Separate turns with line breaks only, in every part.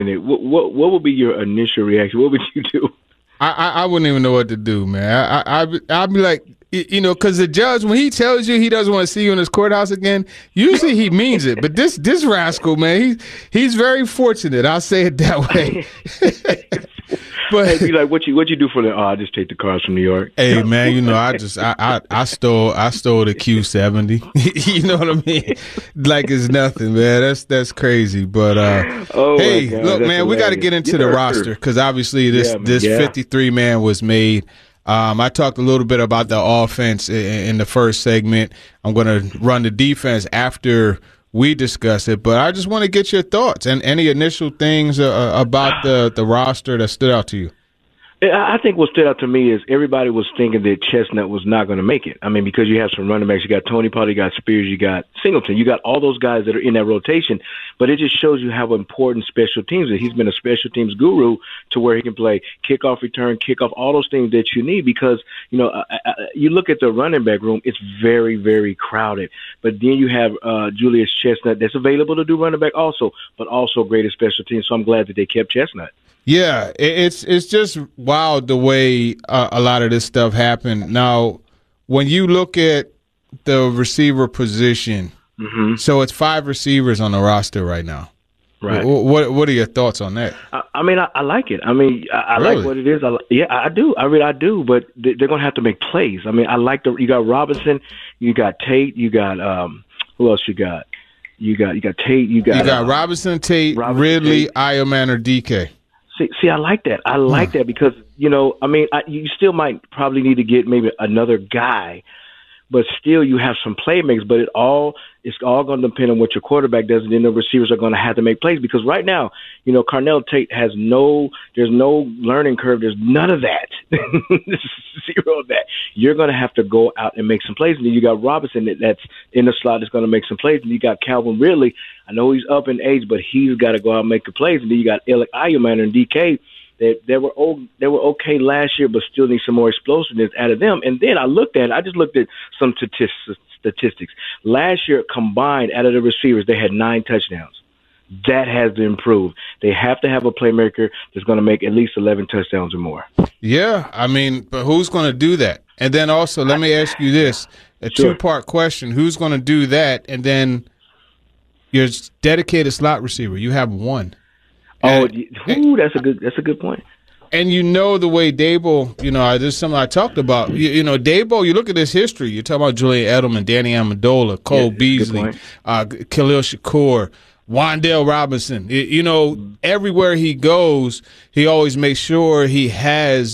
What would be your initial reaction? What would you do?
I wouldn't even know what to do, man. I'd be like, because the judge, when he tells you he doesn't want to see you in his courthouse again, usually he means it. But this rascal, man, he's very fortunate. I'll say it that way.
But hey, be like, what you do for the? Oh, I just take the cars from New York.
Hey, man, I stole the Q70. You know what I mean? Like it's nothing, man. That's crazy. But hey, look, man, we got to get into the roster because obviously this 53 man was made. I talked a little bit about the offense in the first segment. I'm going to run the defense after we discuss it, but I just want to get your thoughts and any initial things about the roster that stood out to you.
I think what stood out to me is everybody was thinking that Chestnut was not going to make it. I mean, because you have some running backs. You got Tony Pollard, you got Spears, you got Singleton. You got all those guys that are in that rotation, but it just shows you how important special teams is. He's been a special teams guru to where he can play kickoff return, kickoff, all those things that you need because, you look at the running back room, it's very, very crowded. But then you have Julius Chestnut that's available to do running back also, but also great at special teams. So I'm glad that they kept Chestnut.
Yeah, it's just wild the way a lot of this stuff happened. Now, when you look at the receiver position, so it's 5 receivers on the roster right now.
Right.
What are your thoughts on that?
I mean, I like it. I mean, I
really?
like what it is. I do. I really do. But they're going to have to make plays. I mean, I like you got Robinson, you got Tate, you got who else you got? You got Tate, you got
Robinson, Tate, Ridley, Ioman, or DK.
See, I like that. I like that because, I mean, you still might probably need to get maybe another guy, but still you have some playmakers. But it's all going to depend on what your quarterback does, and then the receivers are going to have to make plays because right now, Carnell Tate there's no learning curve. There's none of that. Zero of that. You're going to have to go out and make some plays. And then you got Robinson that's in the slot that's going to make some plays. And you got Calvin Ridley. I know he's up in age, but he's got to go out and make the plays. And then you got Alec Ayuman and DK. They were okay last year, but still need some more explosiveness out of them. And then I just looked at some statistics. Last year combined out of the receivers, they had 9 touchdowns. That has to improve. They have to have a playmaker that's going to make at least 11 touchdowns or more.
Yeah, I mean, but who's going to do that? And then also, let me ask you this, a two-part question. Who's going to do that? And then your dedicated slot receiver, you have one.
That's a good point.
And the way Dable, this is something I talked about. Dable, you look at his history. You talk about Julian Edelman, Danny Amendola, Cole Beasley, Khalil Shakur, Wan'Dale Robinson. Everywhere he goes, he always makes sure he has,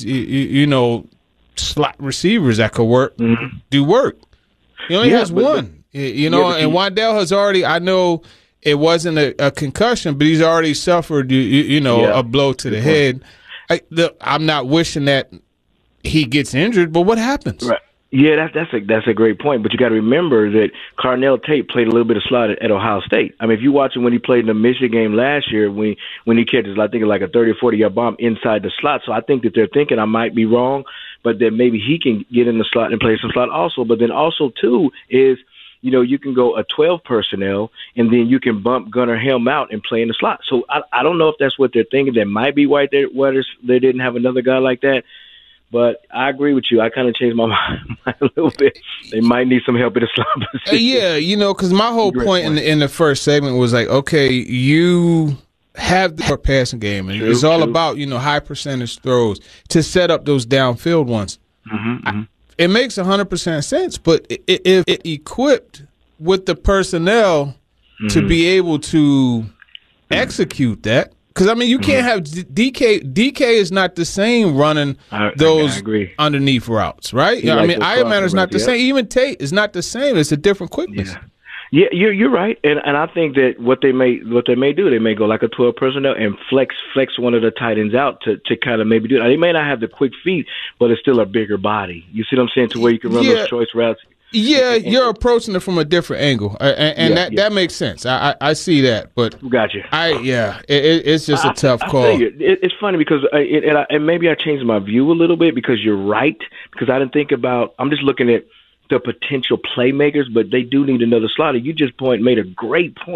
slot receivers that could do work. He only has one, and Wan'Dale has already, I know it wasn't a concussion, but he's already suffered, a blow to the head. I'm not wishing that he gets injured, but what happens?
Right. Yeah, that's a great point. But you got to remember that Carnell Tate played a little bit of slot at Ohio State. I mean, if you watch him when he played in the Michigan game last year, when he catches, I think, like a 30 or 40-yard bomb inside the slot. So I think that they're thinking, I might be wrong, but that maybe he can get in the slot and play some slot also. But then also, too, is you can go a 12 personnel, and then you can bump Gunnar Helm out and play in the slot. So I don't know if that's what they're thinking. That might be why they didn't have another guy like that. But I agree with you. I kind of changed my mind a little bit. They might need some help in the slot position.
Yeah, because my whole point in the first segment was like, okay, you have the passing game, and it's all about high percentage throws to set up those downfield ones. It makes 100% sense, but if it equipped with the personnel to be able to execute that, because, I mean, you can't have DK. DK is not the same running those underneath routes, right? I mean, Ironman is not the same. Even Tate is not the same. It's a different quickness.
Yeah, you're right, and I think that what they may do, they may go like a 12 personnel and flex one of the tight ends out to kind of maybe do it. They may not have the quick feet, but it's still a bigger body. You see what I'm saying? To where you can run those choice routes.
Yeah, you're approaching it from a different angle, and that makes sense. I see that, but
gotcha.
It's just a tough call.
Tell you, it's funny because and maybe I changed my view a little bit because you're right, because I didn't think about. I'm just looking at the potential playmakers, but they do need another slot. You just made a great point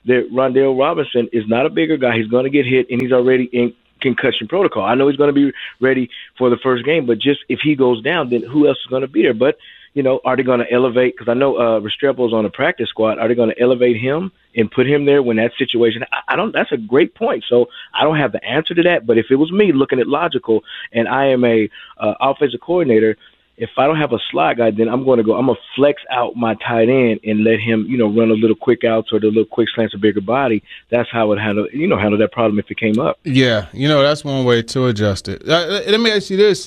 that Rondale Robinson is not a bigger guy. He's going to get hit, and he's already in concussion protocol. I know he's going to be ready for the first game, but just if he goes down, then who else is going to be there? But, are they going to elevate? Because I know Restrepo's on the practice squad. Are they going to elevate him and put him there when that situation? I don't. That's a great point. So I don't have the answer to that. But if it was me looking at logical, and I am a offensive coordinator, if I don't have a slot guy, then I'm going to flex out my tight end and let him, run a little quick outs or the little quick slants, a bigger body. That's how I would handle that problem if it came up.
Yeah, that's one way to adjust it. Let me ask you this: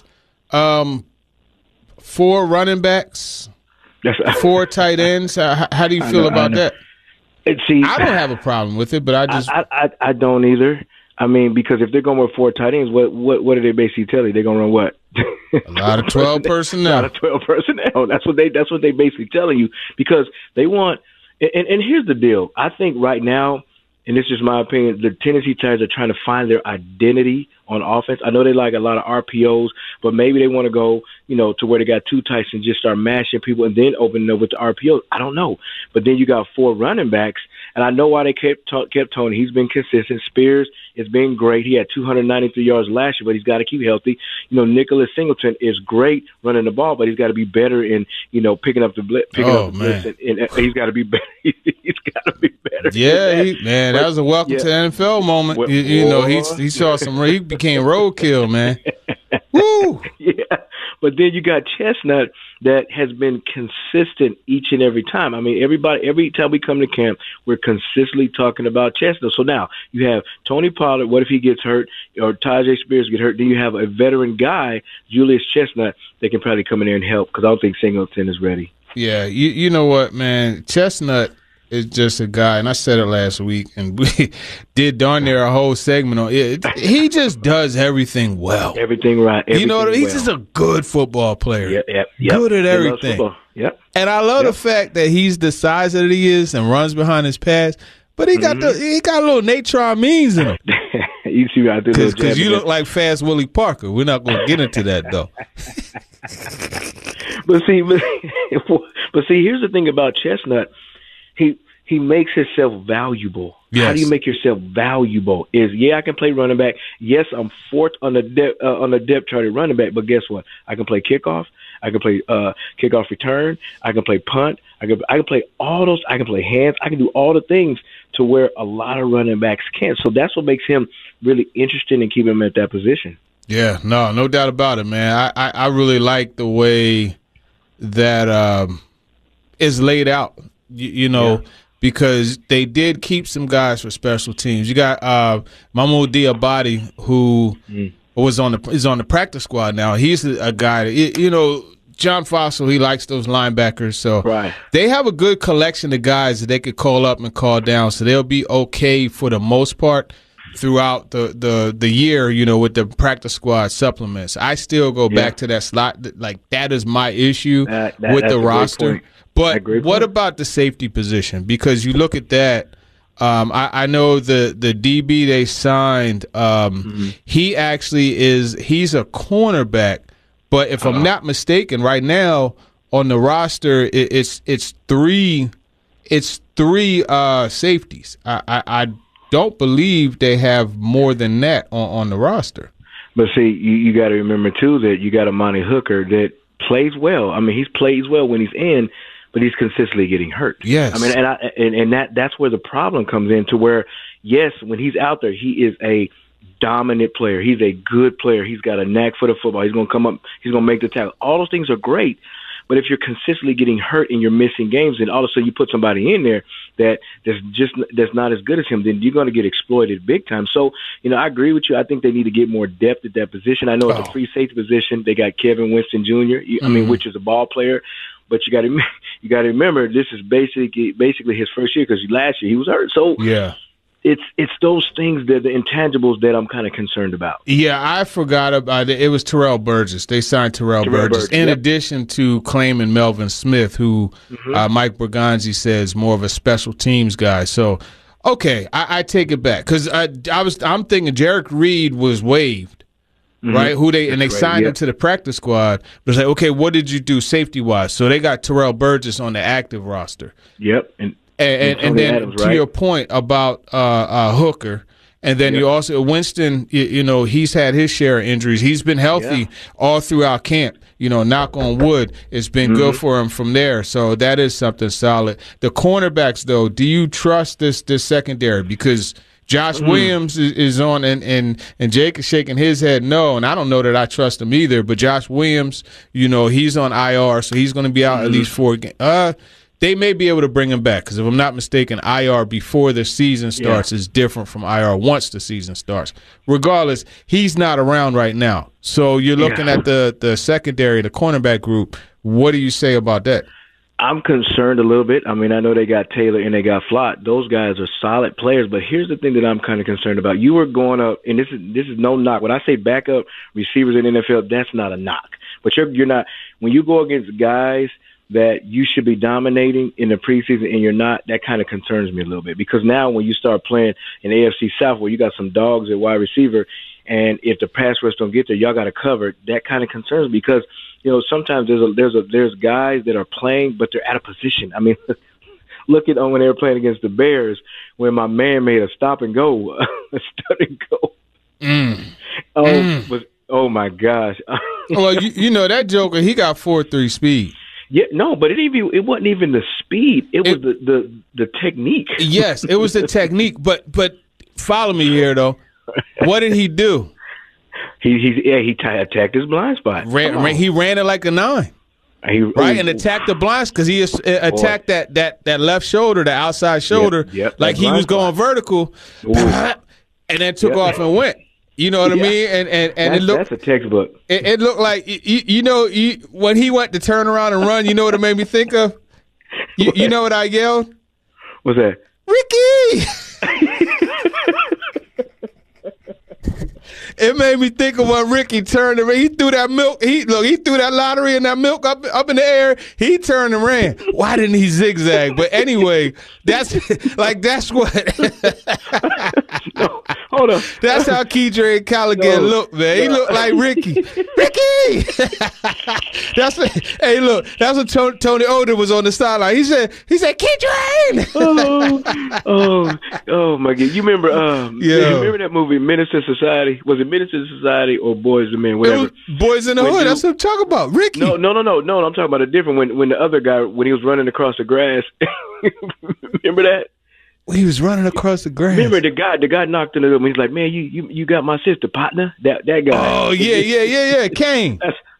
4 running backs, 4 tight ends. How do you feel about that?
See,
I don't have a problem with it, but
I don't either. I mean, because if they're going with 4 tight ends, what are they basically telling you? They're going to run what?
A lot of 12 personnel.
A lot of 12 personnel. That's what they basically telling you, because they want. And here's the deal. I think right now, and this is my opinion, the Tennessee Titans are trying to find their identity on offense. I know they like a lot of RPOs, but maybe they want to go, to where they got 2 tights and just start mashing people and then opening up with the RPOs. I don't know. But then you got 4 running backs, and I know why they kept Tony. He's been consistent. Spears has been great. He had 293 yards last year, but he's got to keep healthy. Nicholas Singleton is great running the ball, but he's got to be better in, picking up the blitz. And he's got to be better. He's got to be better.
Yeah, that was a welcome to the NFL moment. Well, he saw some. He became roadkill, man. Woo!
Yeah, but then you got Chestnut that has been consistent each and every time. I mean, every time we come to camp, we're consistently talking about Chestnut. So now you have Tony Pollard. What if he gets hurt, or Tyjae Spears get hurt? Then you have a veteran guy, Julius Chestnut, that can probably come in there and help, because I don't think Singleton is ready.
Yeah, you know what, man? Chestnut is just a guy, and I said it last week, and we did darn near a whole segment on it. He just does everything well.
Everything right.
He's just a good football player.
Yep.
Good at everything.
Yep.
And I love the fact that he's the size that he is and runs behind his pass, but he got a little Natron Means in him.
You see what I do?
Because you look like Fast Willie Parker. We're not going to get into that, though.
But see, here's the thing about Chestnut. He makes himself valuable. Yes. How do you make yourself valuable? I can play running back. Yes, I'm 4th on the depth chart at running back, but guess what? I can play kickoff. I can play kickoff return. I can play punt. I can play all those. I can play hands. I can do all the things to where a lot of running backs can't. So that's what makes him really interesting and keep him at that position.
Yeah, no doubt about it, man. I really like the way that is laid out, because they did keep some guys for special teams. You got Mahmoud Diabate, who is on the practice squad now. He's a guy, John Fossil, he likes those linebackers. So they have a good collection of guys that they could call up and call down. So they'll be okay for the most part throughout the year, with the practice squad supplements. I still go back to that slot. Like, that is my issue with the roster. But what about the safety position? Because you look at that, I know the DB they signed, he actually he's a cornerback. But if I'm not mistaken, right now on the roster, it's 3 safeties. I don't believe they have more than that on the roster.
But see, you got to remember too that you got Amani Hooker that plays well. I mean, he plays well when he's in, but he's consistently getting hurt.
Yes.
I mean, and that's where the problem comes in, to where, yes, when he's out there, he is a dominant player. He's a good player. He's got a knack for the football. He's going to come up. He's going to make the tackle. All those things are great. But if you're consistently getting hurt and you're missing games, and all of a sudden you put somebody in there that's not as good as him, then you're going to get exploited big time. So, I agree with you. I think they need to get more depth at that position. I know it's a free safety position. They got Kevin Winston Jr. Which is a ball player. But you got to remember, this is basically his first year, because last year he was hurt. So
yeah.
It's those things, that the intangibles that I'm kind of concerned about.
Yeah, I forgot about it. It was Terrell Burgess. They signed Terrell Burgess. In addition to claiming Melvin Smith, who Mike Berganzi says more of a special teams guy. So, okay, I take it back, because I'm thinking Jarek Reed was waived, right? They signed him to the practice squad. But it's like, okay, what did you do safety wise? So they got Terrell Burgess on the active roster.
Yep.
And then
Adams,
to your point about Hooker, and then you also Winston. He's had his share of injuries. He's been healthy all throughout camp. Knock on wood, it's been good for him from there. So that is something solid. The cornerbacks, though, do you trust this secondary? Because Josh Williams is on, and Jake is shaking his head no, and I don't know that I trust him either. But Josh Williams, he's on IR, so he's going to be out at least 4 games. They may be able to bring him back because if I'm not mistaken, IR before the season starts is different from IR once the season starts. Regardless, he's not around right now. So you're looking at the secondary, the cornerback group. What do you say about that?
I'm concerned a little bit. I mean, I know they got Taylor and they got Flott. Those guys are solid players, but here's the thing that I'm kind of concerned about. You were going up, and this is no knock. When I say backup receivers in the NFL, that's not a knock. But you're not – when you go against guys – that you should be dominating in the preseason and you're not, that kind of concerns me a little bit. Because now when you start playing in AFC South where you got some dogs at wide receiver, and if the pass rush don't get there, y'all got to cover, that kind of concerns me because, sometimes there's guys that are playing, but they're out of position. I mean, look at when they were playing against the Bears when my man made a stop and go, a start and go. Oh my gosh.
Well, that Joker, he got 4.3 speed.
Yeah, no, but it wasn't even the speed. It was the technique.
Yes, it was the technique. But follow me here though. What did he do?
He attacked his blind spot.
He ran it like a 9. And attacked the blind because he attacked that left shoulder, the outside shoulder, like he was going vertical, and then took off and went. You know what I mean? And it looked,
that's a textbook.
It looked like when he went to turn around and run. You know what it made me think of? You know what I yelled?
What's that?
Ricky! It made me think of when Ricky turned around. He threw that milk. He threw that lottery and that milk up in the air. He turned and ran. Why didn't he zigzag? But anyway, that's what.
No, hold on.
That's how Keydre Callaghan looked, man. He looked like Ricky. Ricky. That's what Tony Oden was on the sideline. He said, Keydre.
Oh my God! You remember? You remember that movie Menace to Society? Was it Menace to Society or Boys and Men? Whatever.
Boys in the Hood. That's what I'm talking about. Ricky.
No. I'm talking about a different when the other guy when he was running across the grass. Remember that?
When he was running across the grass.
Remember the guy knocked into him. He's like, "Man, you got my sister, partner." That guy.
Oh yeah. Kane.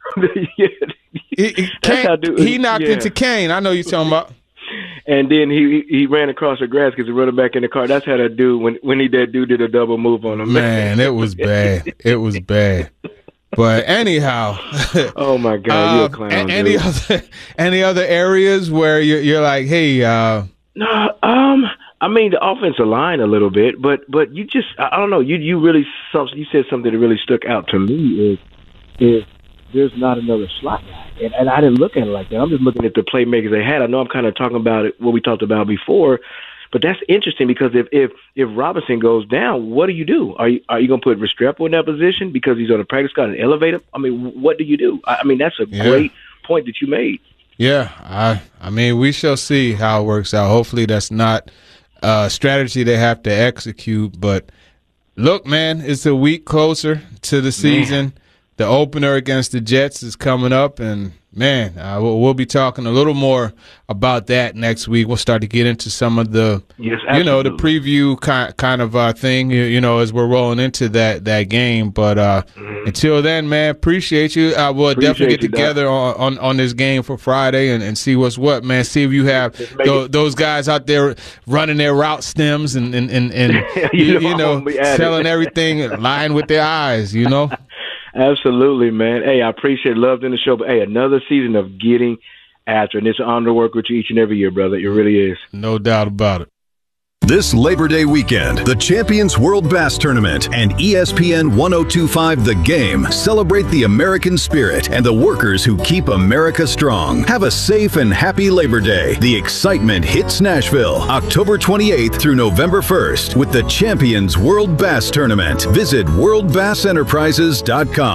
He knocked into Kane. I know you're talking about.
And then he ran across the grass because he run back in the car. That's how that dude when that dude did a double move on him.
Man, it was bad. It was bad. But anyhow,
oh my God, you're a clown.
Any other areas where you're like, hey,
no, I mean the offensive line a little bit, but you just I don't know. You really you said something that really stuck out to me is there's not another slot guy. And I didn't look at it like that. I'm just looking at the playmakers they had. I know I'm kind of talking about it, what we talked about before, but that's interesting because if Robinson goes down, what do? Are you going to put Restrepo in that position because he's on the practice squad and elevate him? I mean, what do you do? I mean, that's a great point that you made.
Yeah, I mean, we shall see how it works out. Hopefully that's not a strategy they have to execute. But look, man, it's a week closer to the season. Man. The opener against the Jets is coming up, and, man, we'll be talking a little more about that next week. We'll start to get into some of the, the preview kind of thing, as we're rolling into that game. But until then, man, appreciate you. We'll definitely get together on this game for Friday and see what's what, man. See if you have those guys out there running their route stems and telling everything lying with their eyes,
Absolutely, man. Hey, I appreciate loved in the show, but hey, another season of getting after, and it's an honor to work with you each and every year, brother. It really is.
No doubt about it.
This Labor Day weekend, the Champions World Bass Tournament and ESPN 1025 The Game celebrate the American spirit and the workers who keep America strong. Have a safe and happy Labor Day. The excitement hits Nashville October 28th through November 1st with the Champions World Bass Tournament. Visit worldbassenterprises.com.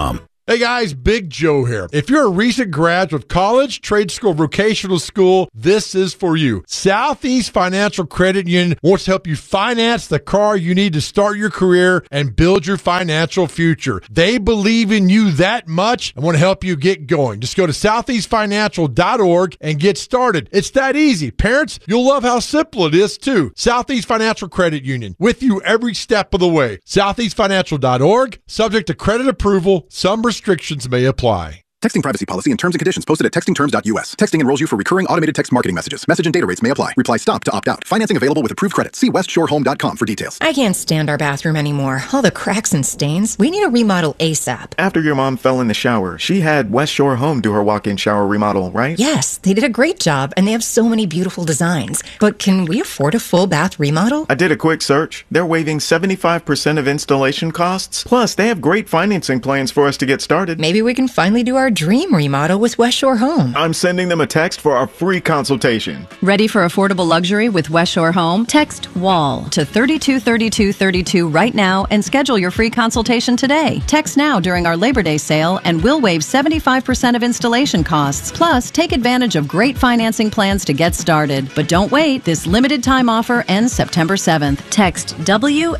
Hey guys, Big Joe here. If you're a recent graduate of college, trade school, vocational school, this is for you. Southeast Financial Credit Union wants to help you finance the car you need to start your career and build your financial future. They believe in you that much and want to help you get going. Just go to southeastfinancial.org and get started. It's that easy. Parents, you'll love how simple it is too. Southeast Financial Credit Union, with you every step of the way. southeastfinancial.org, subject to credit approval. Some restrictions may apply.
Texting privacy policy and terms and conditions posted at textingterms.us. Texting enrolls you for recurring automated text marketing messages. Message and data rates may apply. Reply STOP to opt out. Financing available with approved credit. See westshorehome.com for details.
I can't stand our bathroom anymore. All the cracks and stains. We need a remodel ASAP.
After your mom fell in the shower, she had West Shore Home do her walk-in shower remodel, right?
Yes, they did a great job, and they have so many beautiful designs. But can we afford a full bath remodel?
I did a quick search. They're waiving 75% of installation costs. Plus, they have great financing plans for us to get started.
Maybe we can finally do our dream remodel with West Shore Home.
I'm sending them a text for our free consultation.
Ready for affordable luxury with West Shore Home? Text WALL to 323232 right now and schedule your free consultation today. Text now during our Labor Day sale and we'll waive 75% of installation costs. Plus, take advantage of great financing plans to get started. But don't wait. This limited time offer ends September 7th. Text WALL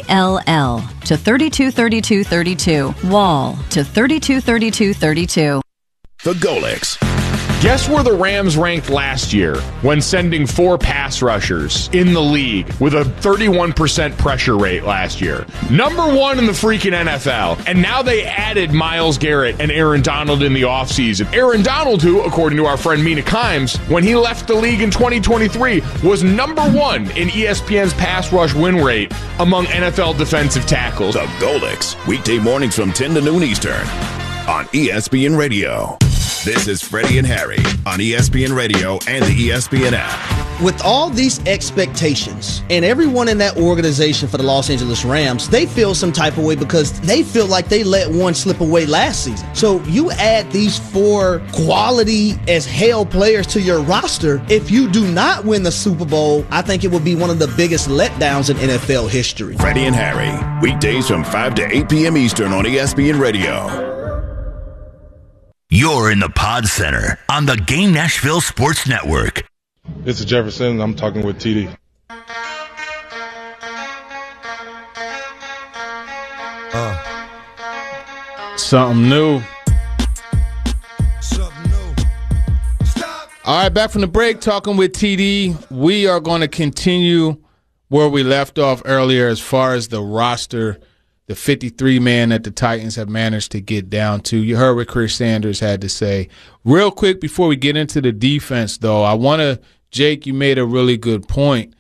to 323232. WALL to 323232.
The Golics. Guess where the Rams ranked last year when sending 4 pass rushers in the league with a 31% pressure rate last year? Number 1 in the freaking NFL. And now they added Myles Garrett and Aaron Donald in the offseason. Aaron Donald, who, according to our friend Mina Kimes, when he left the league in 2023, was number 1 in ESPN's pass rush win rate among NFL defensive tackles.
The Golics, weekday mornings from 10 to noon Eastern on ESPN Radio. This is Freddie and Harry on ESPN Radio and the ESPN app.
With all these expectations and everyone in that organization for the Los Angeles Rams, they feel some type of way because they feel like they let one slip away last season. So you add these 4 quality as hell players to your roster. If you do not win the Super Bowl, I think it would be one of the biggest letdowns in NFL history.
Freddie and Harry, weekdays from 5 to 8 p.m. Eastern on ESPN Radio.
You're in the Pod Center on the Game Nashville Sports Network.
This is Jefferson. I'm talking with TD.
Something new. All right, back from the break, talking with TD. We are going to continue where we left off earlier as far as the roster, the 53-man that the Titans have managed to get down to. You heard what Chris Sanders had to say. Real quick, before we get into the defense, though, I want to, Jake, you made a really good point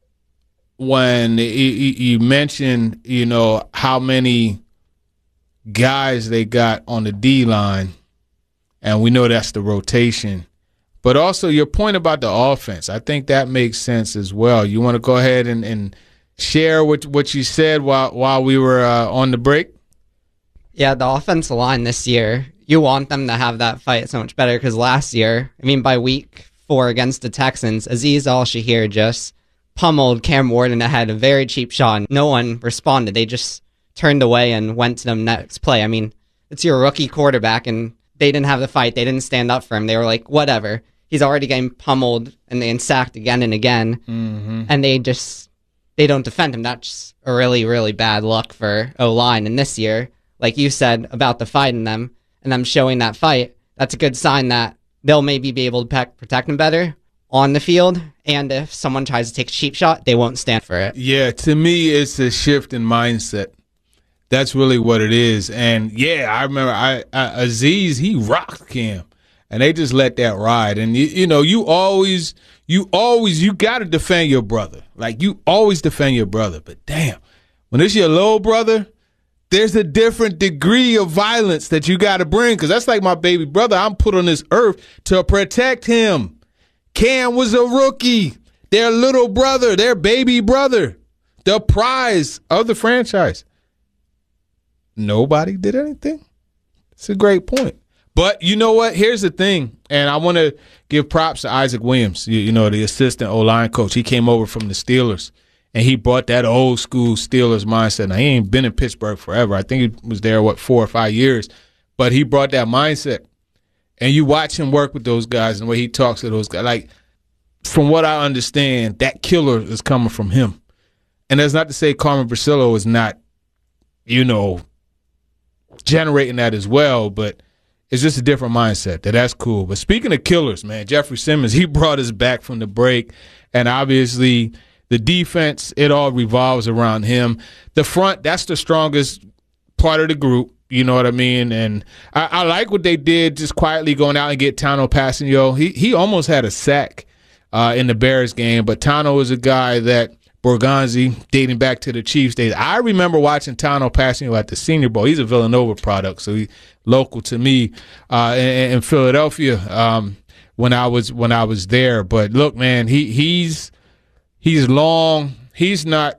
when you mentioned, you know, how many guys they got on the D-line, and we know that's the rotation. But also your point about the offense, I think that makes sense as well. You want to go ahead and share what you said while we were on the break?
Yeah, the offensive line this year, you want them to have that fight so much better because last year, I mean, by week 4 against the Texans, Azeez Al-Shaair just pummeled Cam Ward and had a very cheap shot. And no one responded. They just turned away and went to the next play. I mean, it's your rookie quarterback, and they didn't have the fight. They didn't stand up for him. They were like, whatever. He's already getting pummeled and sacked again and again. Mm-hmm. And they don't defend him. That's a really, really bad look for O-line. And this year, like you said about the fight in them and them showing that fight, that's a good sign that they'll maybe be able to protect him better on the field. And if someone tries to take a cheap shot, they won't stand for it.
Yeah, to me, it's a shift in mindset. That's really what it is. And, yeah, I remember Azeez, he rocked Cam. And they just let that ride. And, you know, you got to defend your brother. Like, you always defend your brother. But, damn, when it's your little brother, there's a different degree of violence that you got to bring. Because that's like my baby brother. I'm put on this earth to protect him. Cam was a rookie. Their little brother, their baby brother, the prize of the franchise. Nobody did anything. It's a great point. But you know what? Here's the thing, and I want to give props to Isaac Williams, you know, the assistant O-line coach. He came over from the Steelers, and he brought that old-school Steelers mindset. Now, he ain't been in Pittsburgh forever. I think he was there, 4 or 5 years. but he brought that mindset. And you watch him work with those guys and the way he talks to those guys. Like, from what I understand, that killer is coming from him. And that's not to say Carmen Bricillo is not, generating that as well, but it's just a different mindset. That's cool. But speaking of killers, man, Jeffrey Simmons, he brought us back from the break. And obviously the defense, it all revolves around him. The front, that's the strongest part of the group. You know what I mean? And I like what they did, just quietly going out and get Tano Passanio. He almost had a sack in the Bears game, but Tano is a guy that Borgonzi, dating back to the Chiefs days. I remember watching Tano Passanio at the Senior Bowl. He's a Villanova product, so he's local to me in Philadelphia when I was there. But look, man, he's long. He's not,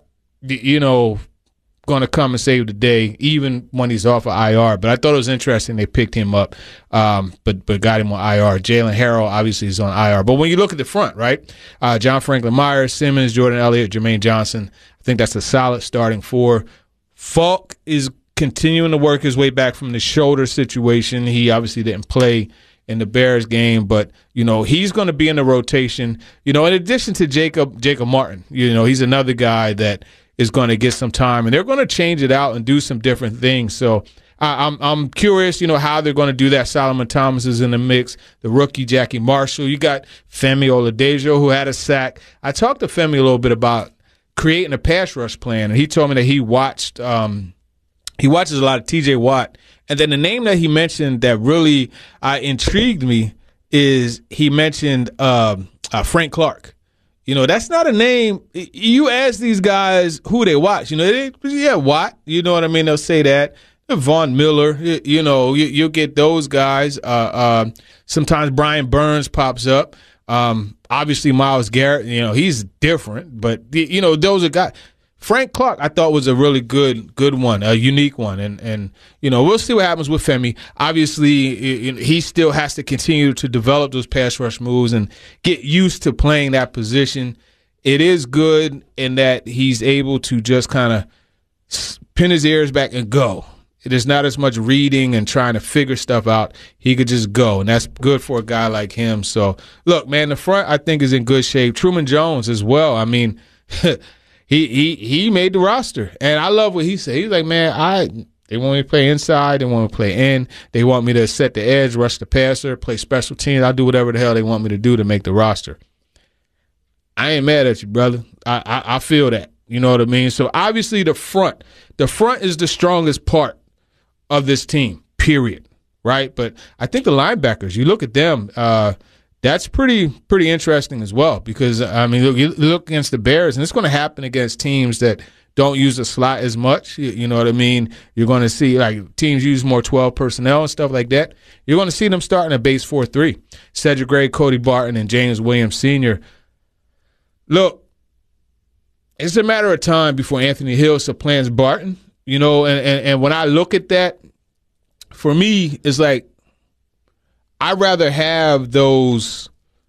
going to come and save the day, even when he's off of IR. But I thought it was interesting they picked him up, but got him on IR. Jalen Harrell obviously is on IR. But when you look at the front, right, John Franklin Myers, Simmons, Jordan Elliott, Jermaine Johnson, I think that's a solid starting four. Falk is continuing to work his way back from the shoulder situation. He obviously didn't play in the Bears game, but he's going to be in the rotation. In addition to Jacob Martin, he's another guy that is going to get some time, and they're going to change it out and do some different things. So I'm curious, how they're going to do that. Solomon Thomas is in the mix. The rookie Jackie Marshall. You got Femi Oladejo, who had a sack. I talked to Femi a little bit about creating a pass rush plan, and he told me that he watches a lot of T.J. Watt. And then the name that he mentioned that really intrigued me is he mentioned Frank Clark. That's not a name. You ask these guys who they watch. Watt. You know what I mean? They'll say that. Von Miller. You'll get those guys. Sometimes Brian Burns pops up. Obviously, Myles Garrett. He's different, but those are guys. Frank Clark, I thought, was a really good one, a unique one, and we'll see what happens with Femi. Obviously, he still has to continue to develop those pass rush moves and get used to playing that position. It is good in that he's able to just kind of pin his ears back and go. It is not as much reading and trying to figure stuff out. He could just go, and that's good for a guy like him. So, look, man, the front I think is in good shape. Truman Jones as well. I mean. He made the roster, and I love what he said. He's like, man, they want me to play inside, they want me to play in, they want me to set the edge, rush the passer, play special teams. I'll do whatever the hell they want me to do to make the roster. I ain't mad at you, brother. I feel that. You know what I mean? So obviously the front is the strongest part of this team, period, right? But I think the linebackers, you look at them, that's pretty interesting as well because, you look against the Bears, and it's going to happen against teams that don't use the slot as much. You know what I mean? You're going to see, like, teams use more 12 personnel and stuff like that. You're going to see them starting a base 4-3. Cedric Gray, Cody Barton, and James Williams Sr. Look, it's a matter of time before Anthony Hill supplants Barton, and when I look at that, for me, it's like, I'd rather have those.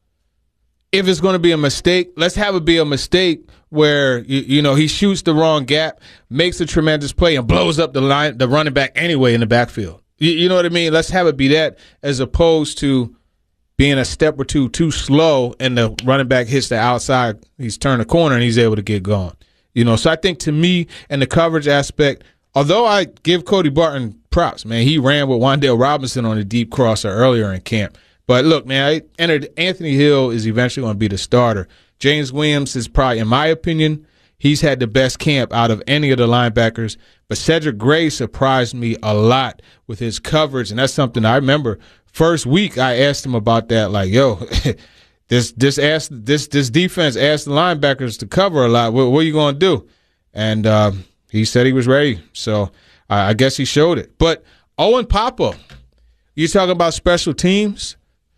If it's going to be a mistake, let's have it be a mistake where he shoots the wrong gap, makes a tremendous play, and blows up the running back anyway in the backfield. You know what I mean? Let's have it be that as opposed to being a step or two too slow and the running back hits the outside. He's turned the corner and he's able to get going. So I think to me and the coverage aspect, although I give Cody Barton props, man, he ran with Wan'Dale Robinson on a deep crosser earlier in camp. But look, man, Anthony Hill is eventually going to be the starter. James Williams is probably, in my opinion, he's had the best camp out of any of the linebackers. But Cedric Gray surprised me a lot with his coverage, and that's something I remember. First week, I asked him about that, like, yo, this defense asked the linebackers to cover a lot. What are you going to do? And he said he was ready. So I guess he showed it. But Owen Papa, you talking about special teams?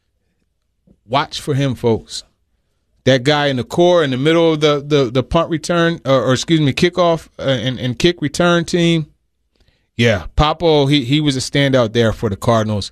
Watch for him, folks. That guy in the core in the middle of the punt return, or kickoff and kick return team. Yeah, Papa, he was a standout there for the Cardinals.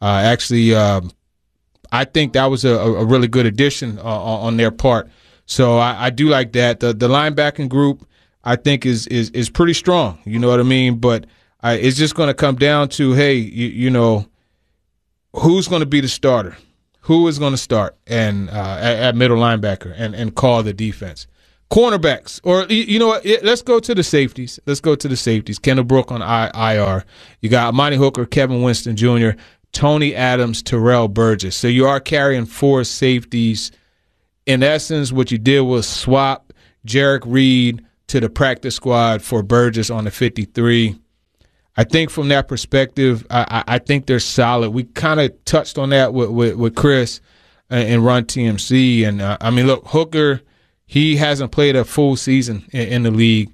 I think that was a really good addition on their part. So I do like that. The linebacking group, I think, is pretty strong. You know what I mean? But It's just going to come down to, hey, you know, who's going to be the starter? Who is going to start and at middle linebacker and call the defense? Cornerbacks, or you know what? Let's go to the safeties. Kendall Brook on IR. You got Amani Hooker, Kevin Winston Jr., Tony Adams, Terrell Burgess. So you are carrying 4 safeties. In essence, what you did was swap Jarek Reed to the practice squad for Burgess on the 53. I think from that perspective, I think they're solid. We kind of touched on that with Chris and Run TMC. And, I mean, look, Hooker, he hasn't played a full season in the league.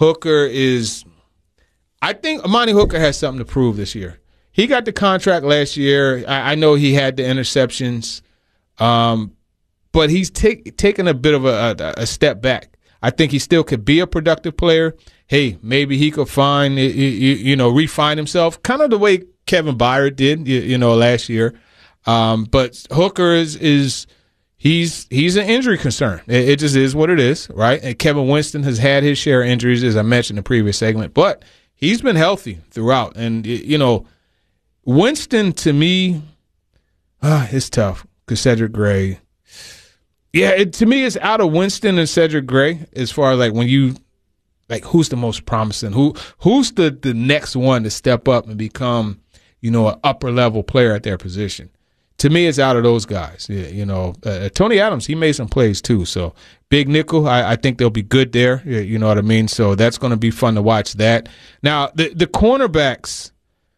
I think Amani Hooker has something to prove this year. He got the contract last year. I know he had the interceptions, but he's taken a bit of a step back. I think he still could be a productive player. Hey, maybe he could refine himself, kind of the way Kevin Byard did, last year. But Hooker he's an injury concern. It just is what it is, right? And Kevin Winston has had his share of injuries, as I mentioned in the previous segment, but he's been healthy throughout. And, Winston, to me, it's tough because Cedric Gray. Yeah, to me, it's out of Winston and Cedric Gray as far as who's the most promising? Who's the next one to step up and become, an upper level player at their position? To me, it's out of those guys. Tony Adams, he made some plays too. So big nickel, I think they'll be good there. You know what I mean? So that's going to be fun to watch that. Now the cornerbacks.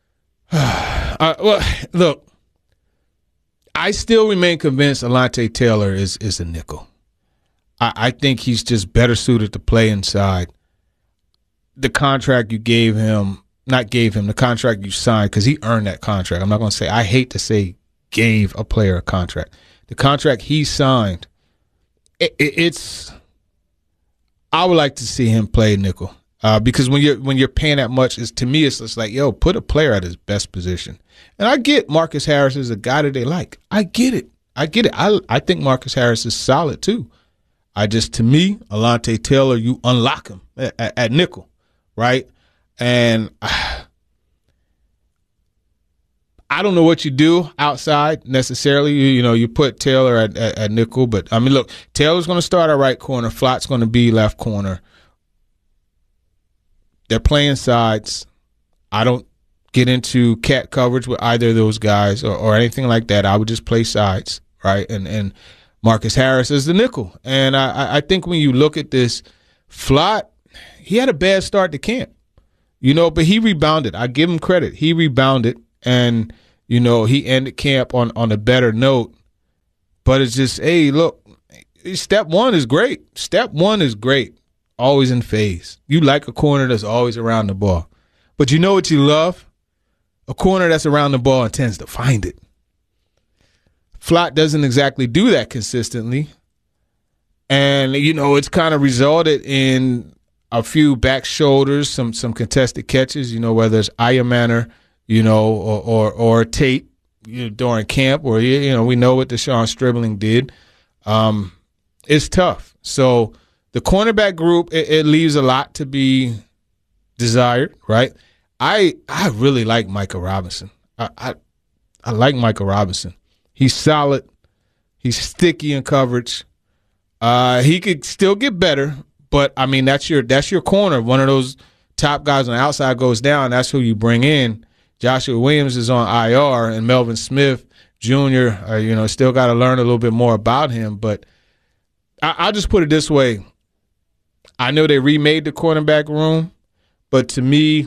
Look. I still remain convinced Alontae Taylor is a nickel. I think he's just better suited to play inside. The contract you the contract you signed, because he earned that contract. I'm not going to say, I hate to say gave a player a contract. The contract he signed, I would like to see him play nickel. Because when you're paying that much, to me, it's just like, put a player at his best position. And I get Marcus Harris is a guy that they like. I get it. I think Marcus Harris is solid too. To me, Alontae Taylor, you unlock him at nickel, right? And I don't know what you do outside necessarily. You put Taylor at nickel, but I mean, look, Taylor's going to start at right corner. Flott's going to be left corner. They're playing sides. I don't get into cat coverage with either of those guys or anything like that. I would just play sides, right? And Marcus Harris is the nickel. And I think when you look at this, Flott, he had a bad start to camp, but he rebounded. I give him credit. He rebounded, and, he ended camp on a better note. But it's just, hey, look, step one is great. Always in phase. You like a corner that's always around the ball. But you know what you love? A corner that's around the ball and tends to find it. Flott doesn't exactly do that consistently. And, it's kind of resulted in a few back shoulders, some contested catches, whether it's Ayamaner, or Tate, during camp, or, we know what Deshaun Stribling did. It's tough. So the cornerback group, it leaves a lot to be desired, right? I really like Micah Robinson. I like Micah Robinson. He's solid. He's sticky in coverage. He could still get better, but I mean that's your corner. One of those top guys on the outside goes down. That's who you bring in. Joshua Williams is on IR, and Melvin Smith Jr. Still got to learn a little bit more about him. But I'll just put it this way. I know they remade the cornerback room, but to me,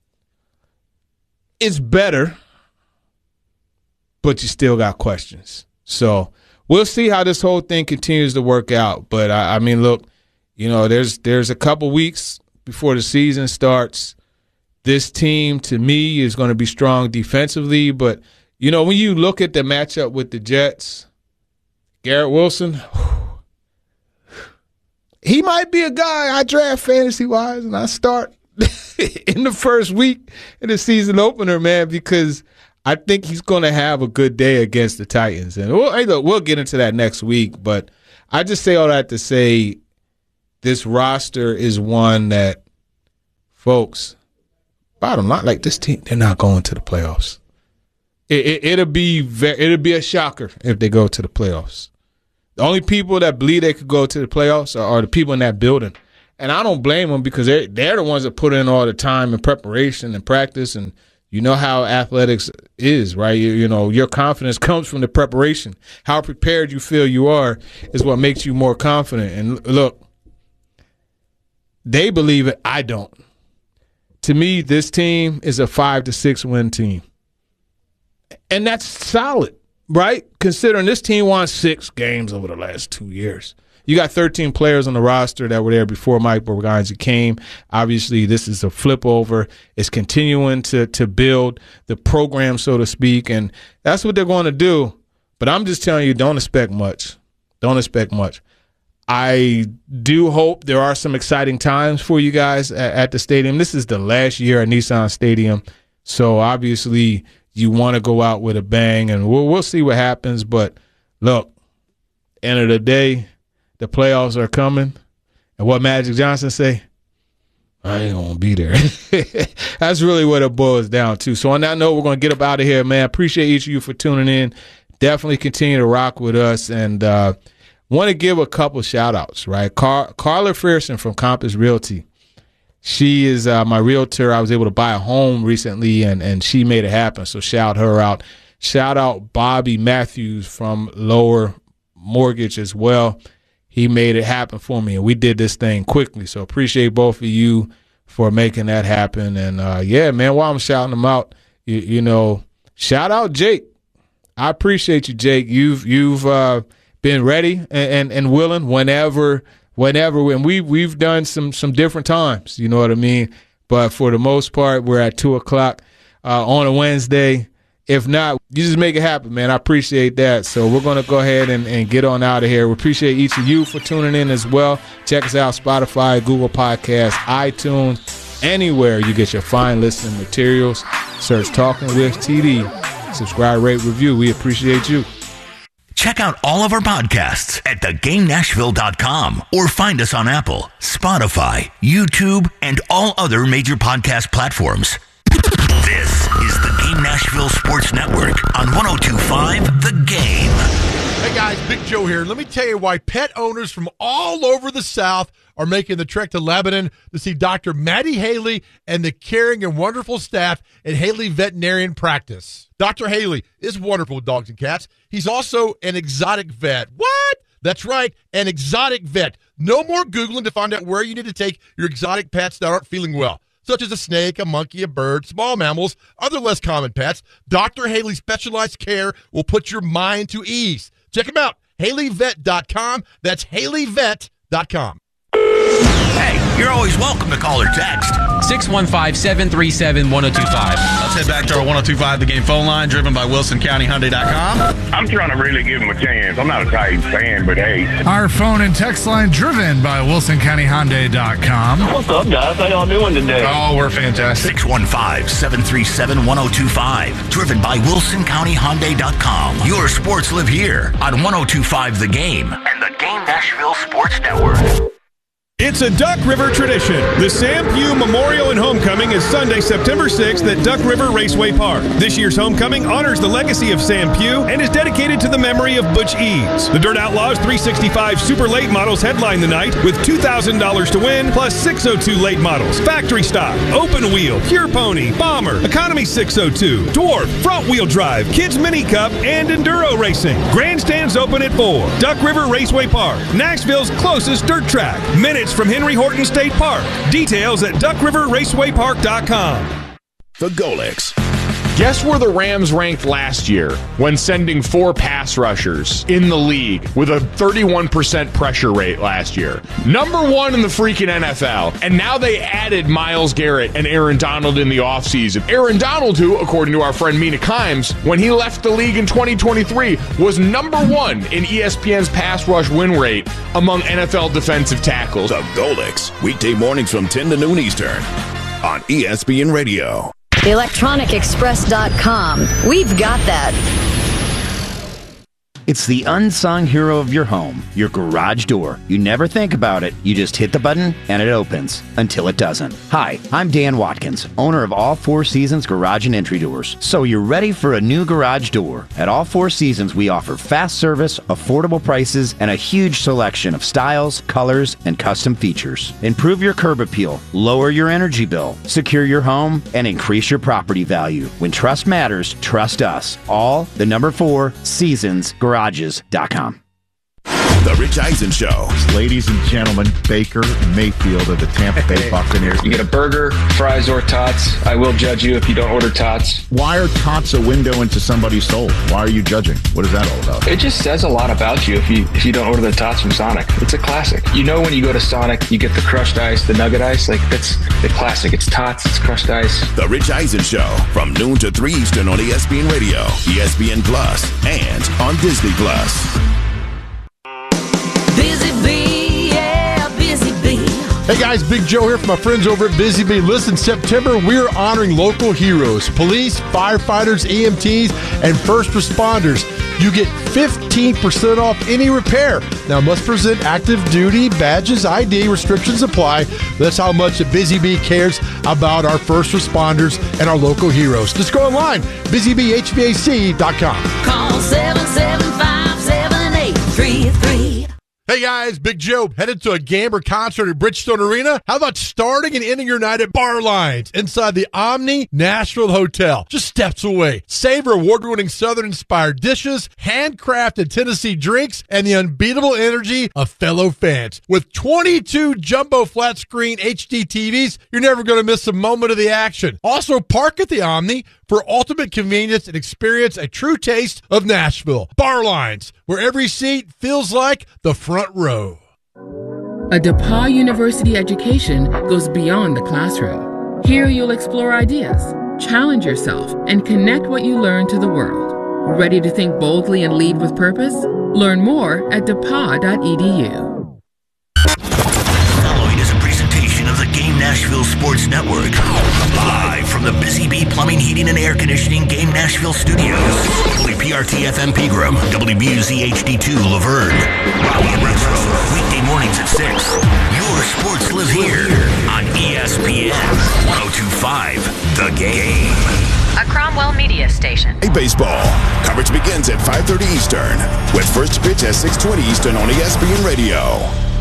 it's better, but you still got questions. So we'll see how this whole thing continues to work out. But I mean, look, there's a couple weeks before the season starts. This team, to me, is going to be strong defensively. But, when you look at the matchup with the Jets, Garrett Wilson, he might be a guy I draft fantasy-wise and I start in the first week in the season opener, man, because I think he's going to have a good day against the Titans. And we'll get into that next week, but I just say all that to say this roster is one that, folks, bottom line, like this team, they're not going to the playoffs. It'll be a shocker if they go to the playoffs. The only people that believe they could go to the playoffs are the people in that building. And I don't blame them because they're the ones that put in all the time and preparation and practice. And you know how athletics is, right? You know, your confidence comes from the preparation. How prepared you feel you are is what makes you more confident. And look, they believe it. I don't. To me, this team is a 5 to 6 win team. And that's solid, right? Considering this team won 6 games over the last 2 years. You got 13 players on the roster that were there before Mike Borgonzi came. Obviously, this is a flip over. It's continuing to build the program, so to speak, and that's what they're going to do. But I'm just telling you, don't expect much. Don't expect much. I do hope there are some exciting times for you guys at the stadium. This is the last year at Nissan Stadium, so obviously you want to go out with a bang, and we'll see what happens. But look, end of the day, the playoffs are coming. And what Magic Johnson say? I ain't going to be there. That's really what it boils down to. So on that note, we're going to get up out of here, man. Appreciate each of you for tuning in. Definitely continue to rock with us. And want to give a couple shout-outs, right? Carla Fearson from Compass Realty. She is my realtor. I was able to buy a home recently, and she made it happen. So shout her out. Shout out Bobby Matthews from Lower Mortgage as well. He made it happen for me, and we did this thing quickly. So appreciate both of you for making that happen. And, yeah, man, while I'm shouting them out, you know, shout out Jake. I appreciate you, Jake. You've been ready and willing whenever. And we've done some different times, you know what I mean? But for the most part, we're at 2 o'clock on a Wednesday. If not, you just make it happen, man. I appreciate that. So we're going to go ahead and get on out of here. We appreciate each of you for tuning in as well. Check us out, Spotify, Google Podcasts, iTunes, anywhere you get your fine listening materials. Search Talking with TD. Subscribe, rate, review. We appreciate you.
Check out all of our podcasts at thegamenashville.com or find us on Apple, Spotify, YouTube, and all other major podcast platforms. This is the Game Nashville Sports Network on 102.5 The Game.
Hey guys, Big Joe here. Let me tell you why pet owners from all over the South are making the trek to Lebanon to see Dr. Maddie Haley and the caring and wonderful staff at Haley Veterinarian Practice. Dr. Haley is wonderful with dogs and cats. He's also an exotic vet. What? That's right, an exotic vet. No more Googling to find out where you need to take your exotic pets that aren't feeling well, such as a snake, a monkey, a bird, small mammals, other less common pets. Dr. Haley's specialized care will put your mind to ease. Check him out, HaleyVet.com. That's HaleyVet.com.
Hey, you're always welcome to call or text.
615-737-1025.
Let's head back to our 102.5 The Game phone line, driven by WilsonCountyHyundai.com.
I'm trying to really give him a chance. I'm not a Titans fan, but hey.
Our phone and text line, driven by WilsonCountyHyundai.com.
What's up, guys? How y'all doing today?
Oh, we're fantastic.
615-737-1025. Driven by WilsonCountyHyundai.com. Your sports live here on 102.5 The Game and the Game Nashville Sports Network.
It's a Duck River tradition. The Sam Pugh Memorial and Homecoming is Sunday, September 6th at Duck River Raceway Park. This year's homecoming honors the legacy of Sam Pugh and is dedicated to the memory of Butch Eads. The Dirt Outlaws 365 Super Late models headline the night with $2,000 to win, plus 602 late models, factory stock, open wheel, pure pony, bomber, economy 602, dwarf, front wheel drive, kids mini cup, and enduro racing. Grandstands open at 4. Duck River Raceway Park, Nashville's closest dirt track. Minutes from Henry Horton State Park. Details at duckriverracewaypark.com.
The Golix. Guess where the Rams ranked last year when sending 4 pass rushers in the league with a 31% pressure rate last year? Number 1 in the freaking NFL. And now they added Myles Garrett and Aaron Donald in the offseason. Aaron Donald, who, according to our friend Mina Kimes, when he left the league in 2023, was number 1 in ESPN's pass rush win rate among NFL defensive tackles.
The Golix, weekday mornings from 10 to noon Eastern on ESPN Radio.
ElectronicExpress.com. We've got that. It's the unsung hero of your home, your garage door. You never think about it. You just hit the button and it opens until it doesn't. Hi, I'm Dan Watkins, owner of All Four Seasons Garage and Entry Doors. So you're ready for a new garage door. At All Four Seasons, we offer fast service, affordable prices, and a huge selection of styles, colors, and custom features. Improve your curb appeal, lower your energy bill, secure your home, and increase your property value. When trust matters, trust us. All the number 4 seasonsgarages.com.
The Rich Eisen Show.
Ladies and gentlemen, Baker Mayfield of the Tampa Bay Buccaneers.
You get a burger, fries, or tots. I will judge you if you don't order tots.
Why are tots a window into somebody's soul? Why are you judging? What is that all about?
It just says a lot about you if you don't order the tots from Sonic. It's a classic. You know when you go to Sonic, you get the crushed ice, the nugget ice. Like, that's the classic. It's tots, it's crushed ice.
The Rich Eisen Show from noon to 3 Eastern on ESPN Radio, ESPN Plus, and on Disney Plus.
Busy Bee, yeah, Busy Bee.
Hey guys, Big Joe here from my friends over at Busy Bee. Listen, September, we're honoring local heroes, police, firefighters, EMTs, and first responders. You get 15% off any repair. Now, must present active duty badges, ID, restrictions apply. That's how much Busy Bee cares about our first responders and our local heroes. Just go online, busybhvac.com.
Call 775-7833.
Hey guys, Big Joe, headed to a game or concert at Bridgestone Arena? How about starting and ending your night at Bar Lines inside the Omni Nashville Hotel, just steps away? Savor award-winning Southern-inspired dishes, handcrafted Tennessee drinks, and the unbeatable energy of fellow fans. With 22 jumbo flat-screen HD TVs, you're never going to miss a moment of the action. Also, park at the Omni for ultimate convenience and experience a true taste of Nashville. Bar Lines, where every seat feels like the front row.
A DePauw University education goes beyond the classroom. Here you'll explore ideas, challenge yourself, and connect what you learn to the world. Ready to think boldly and lead with purpose? Learn more at depaw.edu.
Following is a presentation of the Game Nashville Sports Network. Live from the Busy Bee Plumbing, Heating, and Air Conditioning Game Nashville Studios. WPRT FM Pegram, WBUZ HD2 Laverne. Robbie and Retro, weekday mornings at 6. Your sports live here on ESPN 102.5 The Game.
A Cromwell Media Station.
A baseball. Coverage begins at 5:30 Eastern with first pitch at 6:20 Eastern on ESPN Radio.